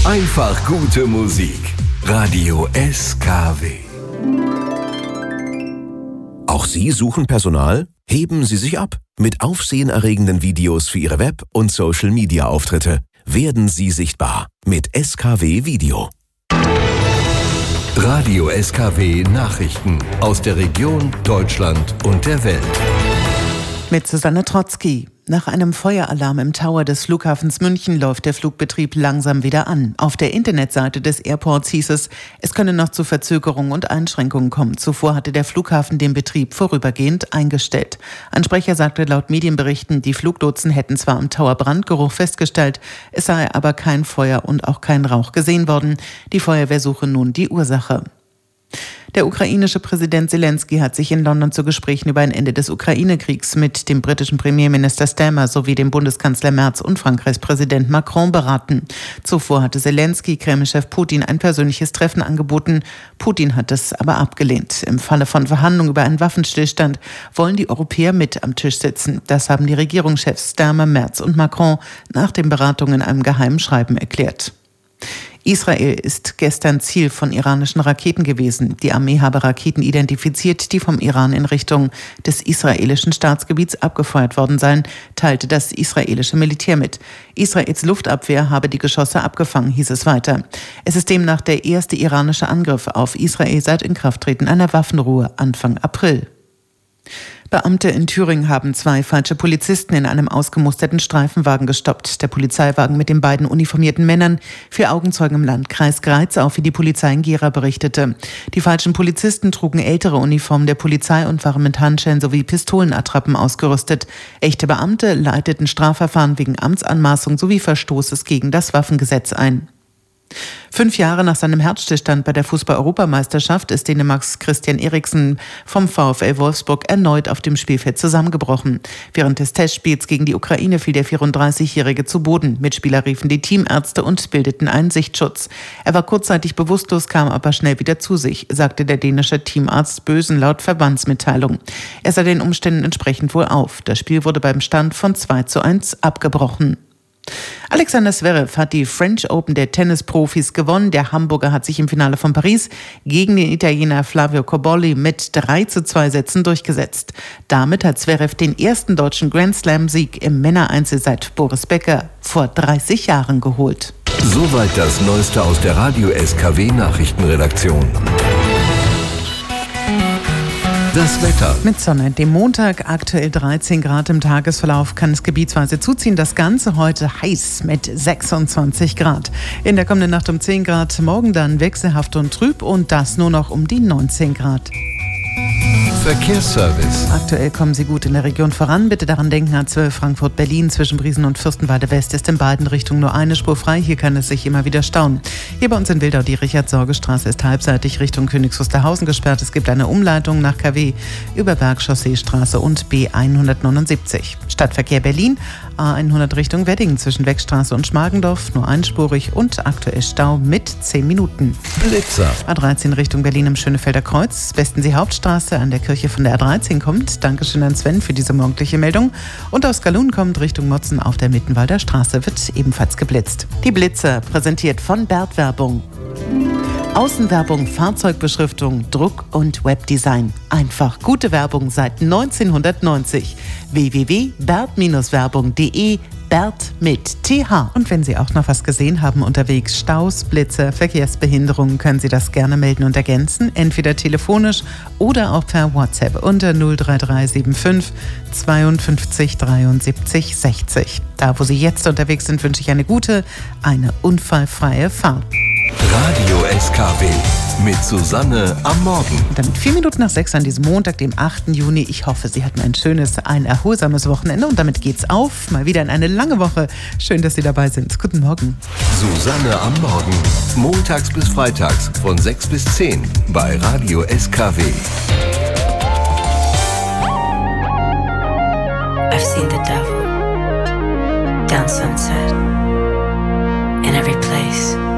Einfach gute Musik. Radio SKW. Auch Sie suchen Personal? Heben Sie sich ab mit aufsehenerregenden Videos für Ihre Web- und Social-Media-Auftritte. Werden Sie sichtbar mit SKW Video. Radio SKW Nachrichten aus der Region, Deutschland und der Welt. Mit Susanne Trotzki. Nach einem Feueralarm im Tower des Flughafens München läuft der Flugbetrieb langsam wieder an. Auf der Internetseite des Airports hieß es könne noch zu Verzögerungen und Einschränkungen kommen. Zuvor hatte der Flughafen den Betrieb vorübergehend eingestellt. Ein Sprecher sagte laut Medienberichten, die Fluglotsen hätten zwar am Tower Brandgeruch festgestellt, es sei aber kein Feuer und auch kein Rauch gesehen worden. Die Feuerwehr suche nun die Ursache. Der ukrainische Präsident Zelensky hat sich in London zu Gesprächen über ein Ende des Ukraine-Kriegs mit dem britischen Premierminister Starmer sowie dem Bundeskanzler Merz und Frankreichs Präsident Macron beraten. Zuvor hatte Zelensky Kreml-Chef Putin ein persönliches Treffen angeboten. Putin hat es aber abgelehnt. Im Falle von Verhandlungen über einen Waffenstillstand wollen die Europäer mit am Tisch sitzen. Das haben die Regierungschefs Starmer, Merz und Macron nach den Beratungen in einem geheimen Schreiben erklärt. Israel ist gestern Ziel von iranischen Raketen gewesen. Die Armee habe Raketen identifiziert, die vom Iran in Richtung des israelischen Staatsgebiets abgefeuert worden seien, teilte das israelische Militär mit. Israels Luftabwehr habe die Geschosse abgefangen, hieß es weiter. Es ist demnach der erste iranische Angriff auf Israel seit Inkrafttreten einer Waffenruhe Anfang April. Beamte in Thüringen haben 2 falsche Polizisten in einem ausgemusterten Streifenwagen gestoppt. Der Polizeiwagen mit den beiden uniformierten Männern fiel Augenzeugen im Landkreis Greiz auf, wie die Polizei in Gera berichtete. Die falschen Polizisten trugen ältere Uniformen der Polizei und waren mit Handschellen sowie Pistolenattrappen ausgerüstet. Echte Beamte leiteten Strafverfahren wegen Amtsanmaßung sowie Verstoßes gegen das Waffengesetz ein. 5 Jahre nach seinem Herzstillstand bei der Fußball-Europameisterschaft ist Dänemarks Christian Eriksen vom VfL Wolfsburg erneut auf dem Spielfeld zusammengebrochen. Während des Testspiels gegen die Ukraine fiel der 34-Jährige zu Boden. Mitspieler riefen die Teamärzte und bildeten einen Sichtschutz. Er war kurzzeitig bewusstlos, kam aber schnell wieder zu sich, sagte der dänische Teamarzt Bösen laut Verbandsmitteilung. Er sah den Umständen entsprechend wohl auf. Das Spiel wurde beim Stand von 2:1 abgebrochen. Alexander Zverev hat die French Open der Tennisprofis gewonnen. Der Hamburger hat sich im Finale von Paris gegen den Italiener Flavio Cobolli mit 3:2 Sätzen durchgesetzt. Damit hat Zverev den ersten deutschen Grand Slam-Sieg im Männereinzel seit Boris Becker vor 30 Jahren geholt. Soweit das Neueste aus der Radio SKW Nachrichtenredaktion. Das Wetter. Mit Sonne. Dem Montag aktuell 13 Grad im Tagesverlauf, kann es gebietsweise zuziehen. Das Ganze heute heiß mit 26 Grad. In der kommenden Nacht um 10 Grad, morgen dann wechselhaft und trüb und das nur noch um die 19 Grad. Verkehrsservice. Aktuell kommen Sie gut in der Region voran. Bitte daran denken, A12 Frankfurt-Berlin zwischen Briesen und Fürstenwalde West ist in beiden Richtungen nur eine Spur frei. Hier kann es sich immer wieder stauen. Hier bei uns in Wildau die Richard-Sorge-Straße ist halbseitig Richtung Königs Wusterhausen gesperrt. Es gibt eine Umleitung nach KW über Bergchausseestraße und B179. Stadtverkehr Berlin, A100 Richtung Wedding zwischen Wegstraße und Schmargendorf, nur einspurig und aktuell Stau mit 10 Minuten. Blitzer. A13 Richtung Berlin im Schönefelder Kreuz, besten Sie Hauptstraße an der Kirche von der A13 kommt. Dankeschön an Sven für diese morgendliche Meldung. Und aus Galun kommt Richtung Motzen auf der Mittenwalder Straße, wird ebenfalls geblitzt. Die Blitzer, präsentiert von Bert Werbung. Außenwerbung, Fahrzeugbeschriftung, Druck und Webdesign. Einfach gute Werbung seit 1990. www.bert-werbung.de, Bert mit TH. Und wenn Sie auch noch was gesehen haben unterwegs, Staus, Blitze, Verkehrsbehinderungen, können Sie das gerne melden und ergänzen. Entweder telefonisch oder auch per WhatsApp unter 03375 52 73 60. Da, wo Sie jetzt unterwegs sind, wünsche ich eine unfallfreie Fahrt. Radio SKW mit Susanne am Morgen. Und damit 4 Minuten nach 6 an diesem Montag, dem 8. Juni. Ich hoffe, Sie hatten ein erholsames Wochenende und damit geht's auf. Mal wieder in eine lange Woche. Schön, dass Sie dabei sind. Guten Morgen. Susanne am Morgen. Montags bis freitags von 6 bis 10 bei Radio SKW. I've seen the devil down sunset in every place.